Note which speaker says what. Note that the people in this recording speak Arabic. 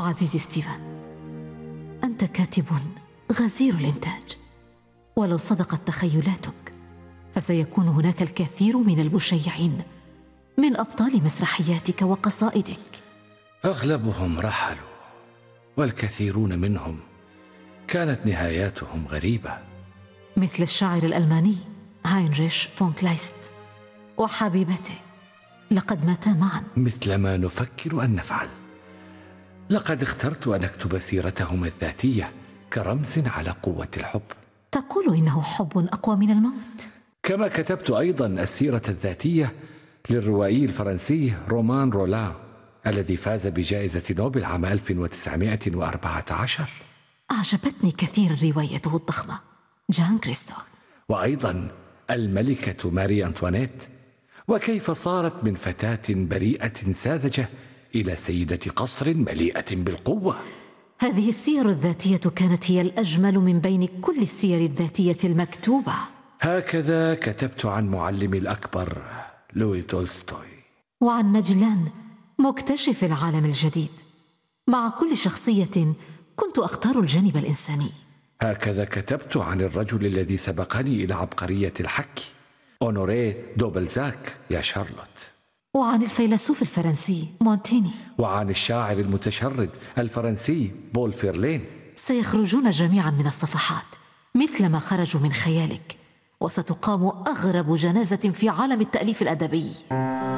Speaker 1: عزيزي ستيفن، أنت كاتب غزير الإنتاج، ولو صدقت تخيلاتك فسيكون هناك الكثير من المشيعين من أبطال مسرحياتك وقصائدك.
Speaker 2: أغلبهم رحلوا، والكثيرون منهم كانت نهاياتهم غريبة،
Speaker 1: مثل الشاعر الألماني هاينريش فون كلايست وحبيبته، لقد ماتا معا.
Speaker 2: مثل ما نفكر أن نفعل. لقد اخترت أن أكتب سيرتهما الذاتية كرمز على قوة الحب.
Speaker 1: تقول إنه حب أقوى من الموت.
Speaker 2: كما كتبت أيضا السيرة الذاتية للروائي الفرنسي رومان رولا الذي فاز بجائزة نوبل عام 1914.
Speaker 1: أعجبتني كثيرا روايته الضخمة جان كريستو،
Speaker 2: وأيضا الملكة ماري أنطوانيت، وكيف صارت من فتاة بريئة ساذجة إلى سيدة قصر مليئة بالقوة.
Speaker 1: هذه السير الذاتية كانت هي الأجمل من بين كل السير الذاتية المكتوبة.
Speaker 2: هكذا كتبت عن معلمي الأكبر لوي تولستوي،
Speaker 1: وعن ماجلان مكتشف العالم الجديد. مع كل شخصية كنت أختار الجانب الإنساني.
Speaker 2: هكذا كتبت عن الرجل الذي سبقني إلى عبقرية الحكي أونوري دو بلزاك يا شارلوت،
Speaker 1: وعن الفيلسوف الفرنسي مونتيني،
Speaker 2: وعن الشاعر المتشرد الفرنسي بول فيرلين.
Speaker 1: سيخرجون جميعا من الصفحات مثلما خرجوا من خيالك، وستقام أغرب جنازة في عالم التأليف الأدبي.